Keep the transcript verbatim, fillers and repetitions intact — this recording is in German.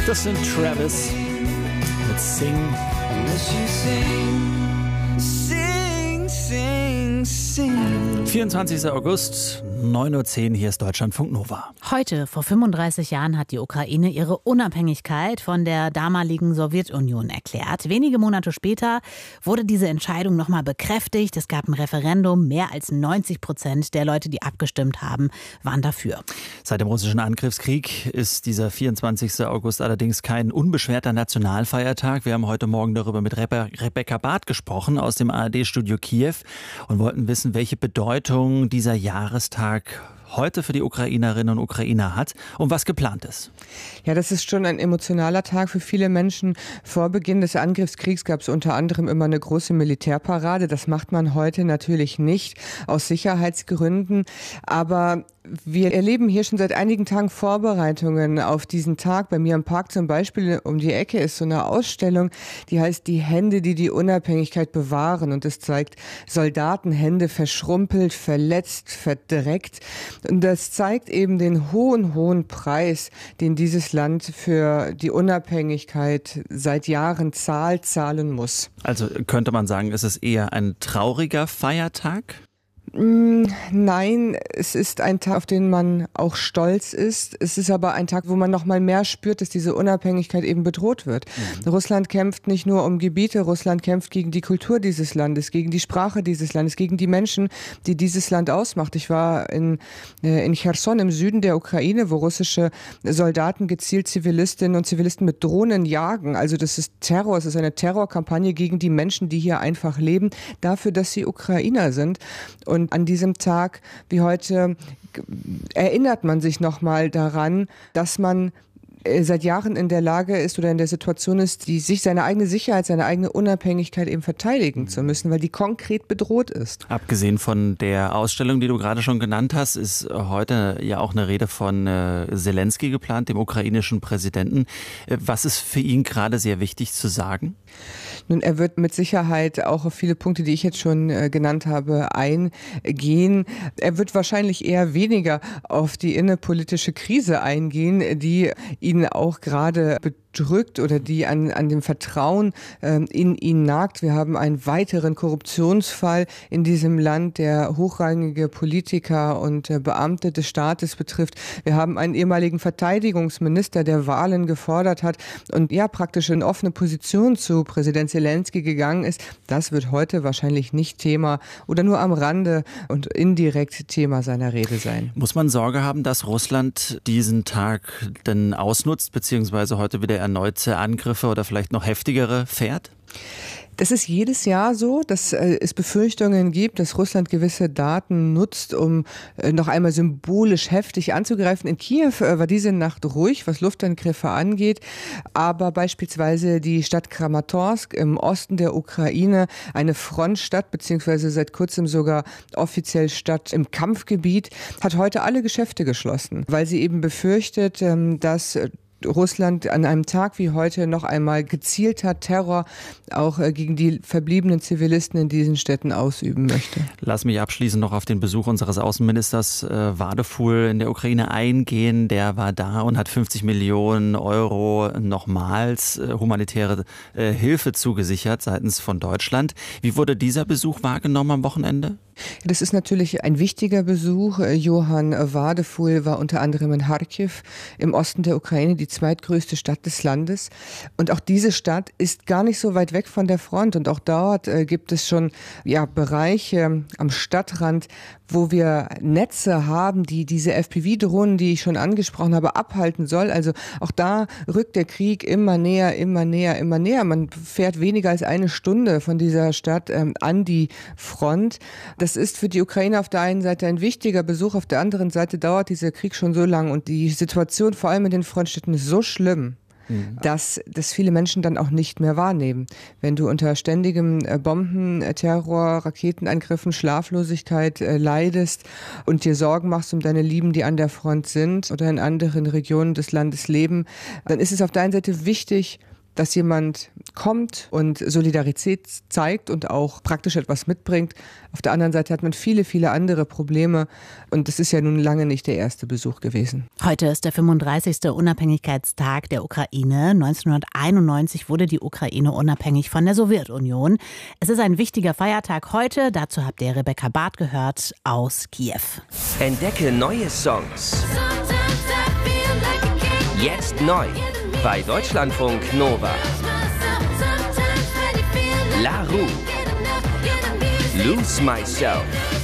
Das sind Travis mit Sing. Sing, sing, sing. vierundzwanzigster August, neun Uhr zehn, hier ist Deutschlandfunk Nova. Heute, vor fünfunddreißig Jahren, hat die Ukraine ihre Unabhängigkeit von der damaligen Sowjetunion erklärt. Wenige Monate später wurde diese Entscheidung nochmal bekräftigt. Es gab ein Referendum. Mehr als neunzig Prozent der Leute, die abgestimmt haben, waren dafür. Seit dem russischen Angriffskrieg ist dieser vierundzwanzigster August allerdings kein unbeschwerter Nationalfeiertag. Wir haben heute Morgen darüber mit Rebe- Rebecca Barth gesprochen aus dem A R D-Studio Kiew und wollten wissen, welche Bedeutung dieser Jahrestag heute für die Ukrainerinnen und Ukrainer hat und was geplant ist. Ja, das ist schon ein emotionaler Tag für viele Menschen. Vor Beginn des Angriffskriegs gab es unter anderem immer eine große Militärparade. Das macht man heute natürlich nicht, aus Sicherheitsgründen. Aber wir erleben hier schon seit einigen Tagen Vorbereitungen auf diesen Tag. Bei mir im Park zum Beispiel um die Ecke ist so eine Ausstellung, die heißt Die Hände, die die Unabhängigkeit bewahren. Und es zeigt Soldatenhände verschrumpelt, verletzt, verdreckt. Und das zeigt eben den hohen, hohen Preis, den dieses Land für die Unabhängigkeit seit Jahren zahlt, zahlen muss. Also könnte man sagen, ist es eher ein trauriger Feiertag? Nein, es ist ein Tag, auf den man auch stolz ist. Es ist aber ein Tag, wo man noch mal mehr spürt, dass diese Unabhängigkeit eben bedroht wird. Mhm. Russland kämpft nicht nur um Gebiete, Russland kämpft gegen die Kultur dieses Landes, gegen die Sprache dieses Landes, gegen die Menschen, die dieses Land ausmacht. Ich war in, in Cherson im Süden der Ukraine, wo russische Soldaten gezielt Zivilistinnen und Zivilisten mit Drohnen jagen. Also das ist Terror, es ist eine Terrorkampagne gegen die Menschen, die hier einfach leben, dafür, dass sie Ukrainer sind. Und an diesem Tag wie heute erinnert man sich nochmal daran, dass man seit Jahren in der Lage ist oder in der Situation ist, die sich seine eigene Sicherheit, seine eigene Unabhängigkeit eben verteidigen zu müssen, weil die konkret bedroht ist. Abgesehen von der Ausstellung, die du gerade schon genannt hast, ist heute ja auch eine Rede von äh, Zelensky geplant, dem ukrainischen Präsidenten. Was ist für ihn gerade sehr wichtig zu sagen? Nun, er wird mit Sicherheit auch auf viele Punkte, die ich jetzt schon äh, genannt habe, eingehen. Er wird wahrscheinlich eher weniger auf die innerpolitische Krise eingehen, die ihn auch gerade bedrückt oder die an, an dem Vertrauen äh, in ihn nagt. Wir haben einen weiteren Korruptionsfall in diesem Land, der hochrangige Politiker und äh, Beamte des Staates betrifft. Wir haben einen ehemaligen Verteidigungsminister, der Wahlen gefordert hat und ja praktisch in offene Position zu Präsident Zelensky gegangen ist. Das wird heute wahrscheinlich nicht Thema oder nur am Rande und indirekt Thema seiner Rede sein. Muss man Sorge haben, dass Russland diesen Tag denn ausnutzt, beziehungsweise heute wieder erneute Angriffe oder vielleicht noch heftigere fährt? Das ist jedes Jahr so, dass äh, es Befürchtungen gibt, dass Russland gewisse Daten nutzt, um äh, noch einmal symbolisch heftig anzugreifen. In Kiew äh, war diese Nacht ruhig, was Luftangriffe angeht, aber beispielsweise die Stadt Kramatorsk im Osten der Ukraine, eine Frontstadt, beziehungsweise seit kurzem sogar offiziell Stadt im Kampfgebiet, hat heute alle Geschäfte geschlossen, weil sie eben befürchtet, ähm, dass Russland an einem Tag wie heute noch einmal gezielter Terror auch gegen die verbliebenen Zivilisten in diesen Städten ausüben möchte. Lass mich abschließend noch auf den Besuch unseres Außenministers äh, Vadeful in der Ukraine eingehen. Der war da und hat fünfzig Millionen Euro nochmals äh, humanitäre äh, Hilfe zugesichert seitens von Deutschland. Wie wurde dieser Besuch wahrgenommen am Wochenende? Das ist natürlich ein wichtiger Besuch. Johann Vadeful war unter anderem in Charkiw im Osten der Ukraine, die zweitgrößte Stadt des Landes. Und auch diese Stadt ist gar nicht so weit weg von der Front. Und auch dort äh, gibt es schon ja, Bereiche am Stadtrand, wo wir Netze haben, die diese F P V-Drohnen, die ich schon angesprochen habe, abhalten soll. Also auch da rückt der Krieg immer näher, immer näher, immer näher. Man fährt weniger als eine Stunde von dieser Stadt ähm, an die Front. Das ist für die Ukraine auf der einen Seite ein wichtiger Besuch, auf der anderen Seite dauert dieser Krieg schon so lang und die Situation vor allem in den Frontstädten ist so schlimm, mhm. dass das viele Menschen dann auch nicht mehr wahrnehmen. Wenn du unter ständigem Bomben, Terror, Raketenangriffen, Schlaflosigkeit äh, leidest und dir Sorgen machst um deine Lieben, die an der Front sind oder in anderen Regionen des Landes leben, dann ist es auf der einen Seite wichtig, dass jemand kommt und Solidarität zeigt und auch praktisch etwas mitbringt. Auf der anderen Seite hat man viele, viele andere Probleme und das ist ja nun lange nicht der erste Besuch gewesen. Heute ist der fünfunddreißigste Unabhängigkeitstag der Ukraine. neunzehnhunderteinundneunzig wurde die Ukraine unabhängig von der Sowjetunion. Es ist ein wichtiger Feiertag heute. Dazu habt ihr Rebecca Barth gehört aus Kiew. Entdecke neue Songs. Jetzt neu bei Deutschlandfunk Nova. La Roux, Lose Myself.